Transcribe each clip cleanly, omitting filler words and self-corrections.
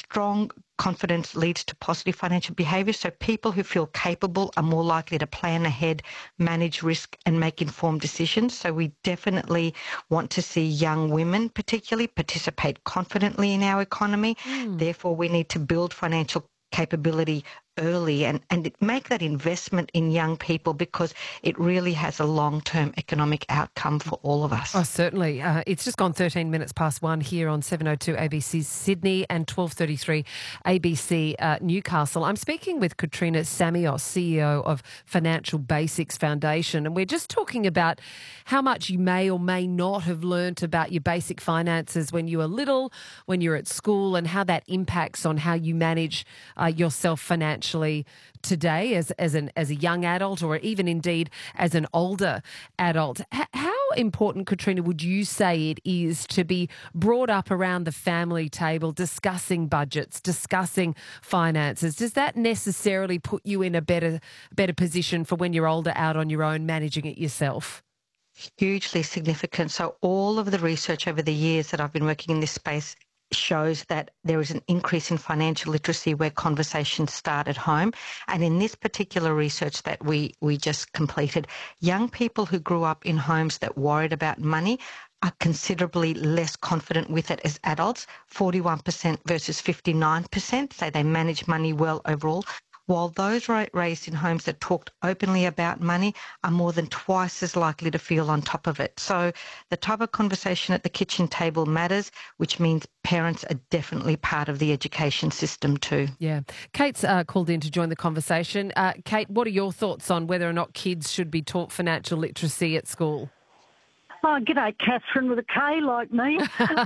strong confidence leads to positive financial behaviour. So people who feel capable are more likely to plan ahead, manage risk and make informed decisions. So we definitely want to see young women particularly participate confidently in our economy. Therefore, we need to build financial capability early and make that investment in young people, because it really has a long-term economic outcome for all of us. Oh, certainly. It's just gone 13 minutes past 1 here on 702 ABC Sydney and 12:33 ABC Newcastle. I'm speaking with Katrina Samios, CEO of Financial Basics Foundation, and we're just talking about how much you may or may not have learnt about your basic finances when you were little, when you're at school, and how that impacts on how you manage yourself financially today as a young adult, or even indeed as an older adult. How important, Katrina, would you say it is to be brought up around the family table discussing budgets, discussing finances? Does that necessarily put you in a better position for when you're older, out on your own, managing it yourself? Hugely significant. So all of the research over the years that I've been working in this space shows that there is an increase in financial literacy where conversations start at home. And in this particular research that we just completed, young people who grew up in homes that worried about money are considerably less confident with it as adults. 41% versus 59% say they manage money well overall, while those raised in homes that talked openly about money are more than twice as likely to feel on top of it. So the type of conversation at the kitchen table matters, which means parents are definitely part of the education system too. Yeah. Kate's called in to join the conversation. Kate, what are your thoughts on whether or not kids should be taught financial literacy at school? Oh, g'day, Catherine with a K like me.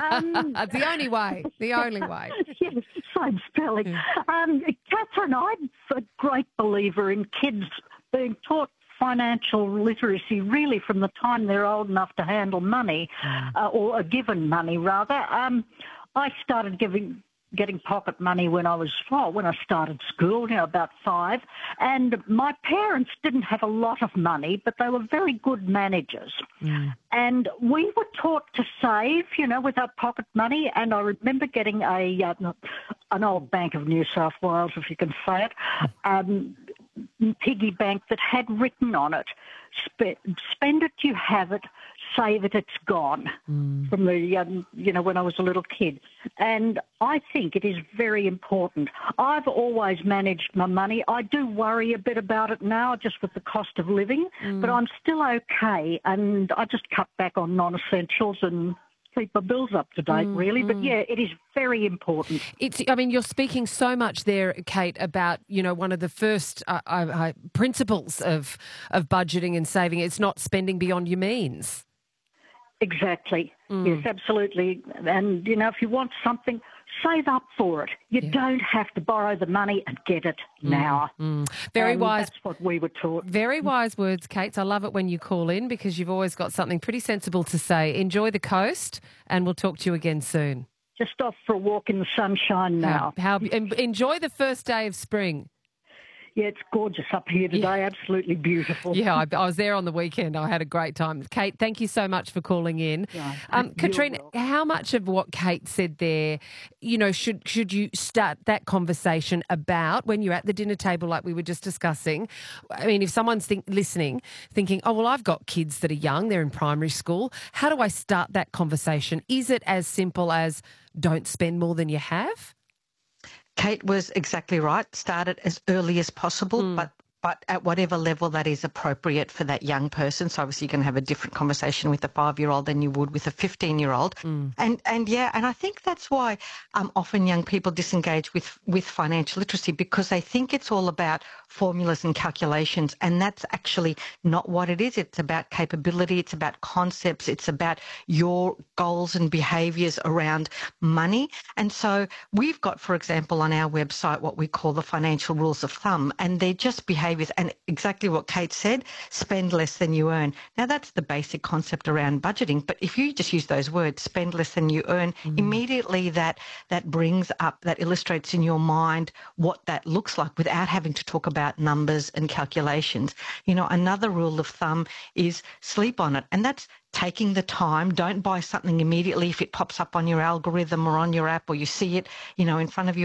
The only way. Yes, same spelling. Catherine, I'm a great believer in kids being taught financial literacy really from the time they're old enough to handle money, or are given money rather. I started getting pocket money when I started school, about 5. And my parents didn't have a lot of money, but they were very good managers. And we were taught to save, with our pocket money. And I remember getting an old Bank of New South Wales, if you can say it, piggy bank that had written on it, spend it, you have it, save it, it's gone, from the, when I was a little kid. And I think it is very important. I've always managed my money. I do worry a bit about it now, just with the cost of living, but I'm still okay. And I just cut back on non-essentials and keep my bills up to date, really. But yeah, it is very important. You're speaking so much there, Kate, about, one of the first principles of budgeting and saving. It's not spending beyond your means. Exactly. Yes, absolutely. And, if you want something, save up for it. You don't have to borrow the money and get it now. Very wise. That's what we were taught. Very wise words, Kate. I love it when you call in, because you've always got something pretty sensible to say. Enjoy the coast, and we'll talk to you again soon. Just off for a walk in the sunshine now. Enjoy the first day of spring. Yeah, it's gorgeous up here today. Absolutely beautiful. Yeah, I was there on the weekend. I had a great time. Kate, thank you so much for calling in. Yeah, Katrina, how much of what Kate said there, should you start that conversation about when you're at the dinner table like we were just discussing? I mean, if someone's listening, thinking, oh, well, I've got kids that are young, they're in primary school. How do I start that conversation? Is it as simple as don't spend more than you have? Kate was exactly right. Start it as early as possible, but at whatever level that is appropriate for that young person. So obviously you can have a different conversation with a 5-year-old than you would with a 15-year-old. And I think that's why often young people disengage with financial literacy, because they think it's all about formulas and calculations, and that's actually not what it is. It's about capability, it's about concepts, it's about your goals and behaviours around money. And so we've got, for example, on our website what we call the financial rules of thumb, and they're just behaviours, and exactly what Kate said, spend less than you earn. Now that's the basic concept around budgeting, but if you just use those words, spend less than you earn, immediately that brings up, that illustrates in your mind what that looks like without having to talk about numbers and calculations. Another rule of thumb is sleep on it, and that's taking the time. Don't buy something immediately if it pops up on your algorithm or on your app, or you see it, in front of you